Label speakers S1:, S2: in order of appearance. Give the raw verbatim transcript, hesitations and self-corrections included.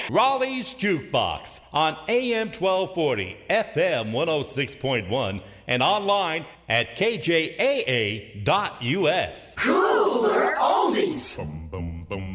S1: Raleigh's Jukebox on A M twelve forty, F M one oh six point one, and online at K J A A dot U S.
S2: Cooler oldies.
S3: Bum, bum, bum.